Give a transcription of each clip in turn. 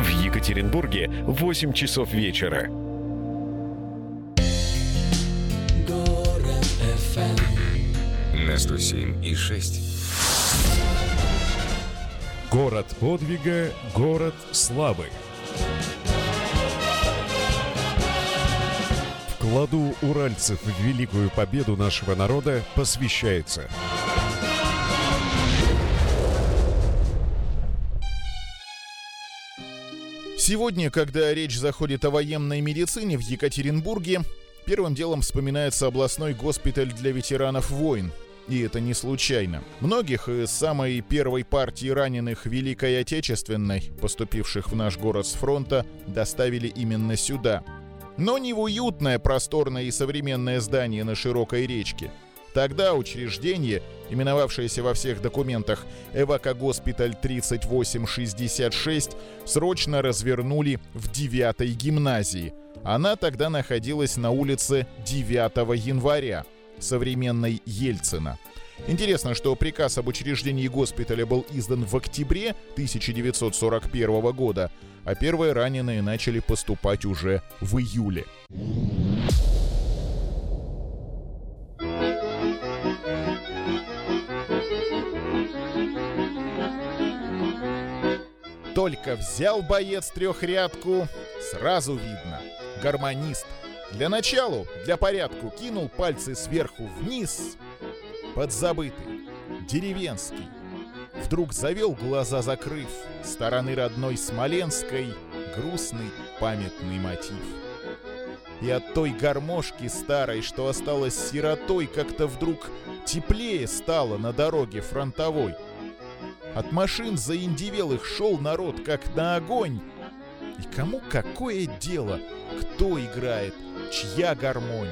В Екатеринбурге 8 часов вечера. На 107,6. Город подвига, город славы. Вкладу уральцев в великую победу нашего народа посвящается. Сегодня, когда речь заходит о военной медицине в Екатеринбурге, первым делом вспоминается областной госпиталь для ветеранов войн. И это не случайно. Многих из самой первой партии раненых Великой Отечественной, поступивших в наш город с фронта, доставили именно сюда. Но не в уютное, просторное и современное здание на широкой речке. Тогда учреждение, именовавшееся во всех документах «Эвакогоспиталь 3866», срочно развернули в 9-й гимназии. Она тогда находилась на улице 9 января, современной Ельцина. Интересно, что приказ об учреждении госпиталя был издан в октябре 1941 года, а первые раненые начали поступать уже в июле. Только взял боец трехрядку, сразу видно — гармонист. Для начала, для порядку, кинул пальцы сверху вниз. Подзабытый, деревенский. Вдруг завел, глаза закрыв, стороны родной Смоленской грустный памятный мотив. И от той гармошки старой, что осталась сиротой, как-то вдруг теплее стало на дороге фронтовой. От машин заиндевелых шел народ, как на огонь. И кому какое дело, кто играет, чья гармонь?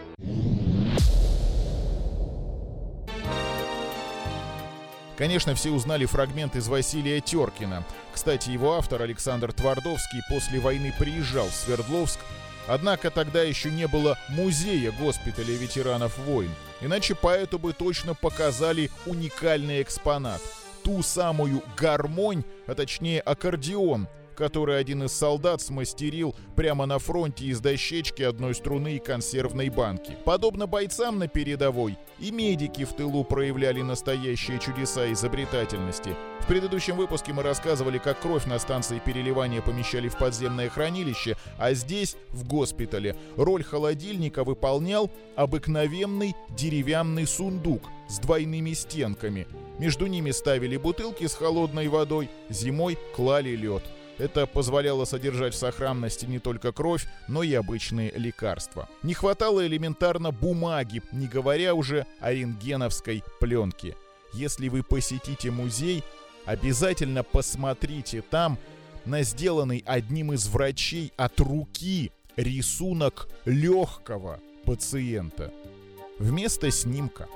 Конечно, все узнали фрагмент из Василия Теркина. Кстати, его автор Александр Твардовский после войны приезжал в Свердловск, однако тогда еще не было музея госпиталя ветеранов войн. Иначе поэту бы точно показали уникальный экспонат. Ту самую гармонь, а точнее аккордеон, который один из солдат смастерил прямо на фронте из дощечки, одной струны и консервной банки. Подобно бойцам на передовой, и медики в тылу проявляли настоящие чудеса изобретательности. В предыдущем выпуске мы рассказывали, как кровь на станции переливания помещали в подземное хранилище, а здесь, в госпитале, роль холодильника выполнял обыкновенный деревянный сундук с двойными стенками. Между ними ставили бутылки с холодной водой, зимой клали лед. Это позволяло содержать в сохранности не только кровь, но и обычные лекарства. Не хватало элементарно бумаги, не говоря уже о рентгеновской пленке. Если вы посетите музей, обязательно посмотрите там на сделанный одним из врачей от руки рисунок легкого пациента. Вместо снимка.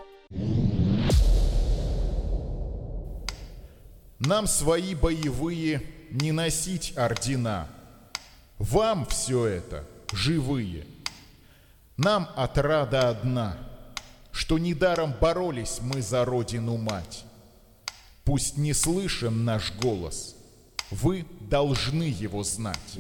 Нам свои боевые не носить ордена. Вам все это живые. Нам отрада одна, что недаром боролись мы за родину-мать. Пусть не слышен наш голос, вы должны его знать.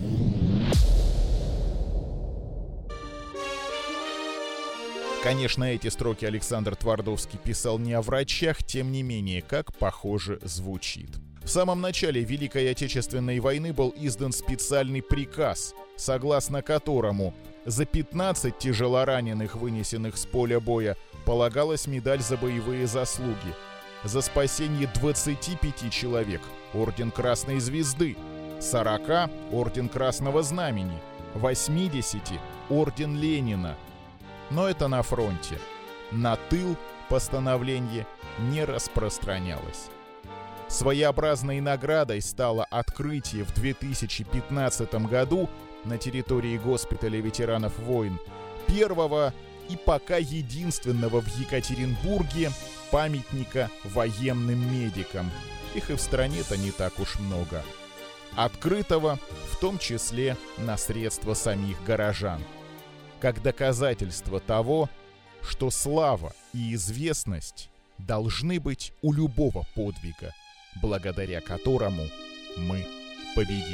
Конечно, эти строки Александр Твардовский писал не о врачах, тем не менее, как похоже звучит. В самом начале Великой Отечественной войны был издан специальный приказ, согласно которому за 15 тяжелораненых, вынесенных с поля боя, полагалась медаль за боевые заслуги. За спасение 25 человек — орден Красной Звезды, 40 — орден Красного Знамени, 80 — орден Ленина. Но это на фронте. На тыл постановление не распространялось. Своеобразной наградой стало открытие в 2015 году на территории госпиталя ветеранов войн первого и пока единственного в Екатеринбурге памятника военным медикам. Их и в стране-то не так уж много. Открытого в том числе на средства самих горожан. Как доказательство того, что слава и известность должны быть у любого подвига, благодаря которому мы победим.